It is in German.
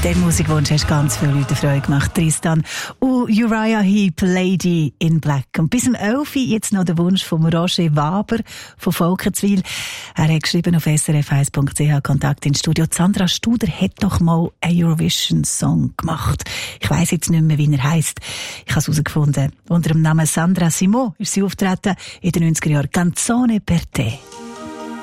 Der Musikwunsch hast ganz viele Leute Freude gemacht. Tristan und Uriah Heep, Lady in Black. Und bis um 11 Uhr jetzt noch der Wunsch von Roger Waber von Volkenswil. Er hat geschrieben auf srf1.ch Kontakt ins Studio. Sandra Studer hat doch mal einen Eurovision-Song gemacht. Ich weiss jetzt nicht mehr, wie er heisst. Ich habe es herausgefunden. Unter dem Namen Sandra Simon ist sie auftreten in den 90er Jahren. Canzone per te.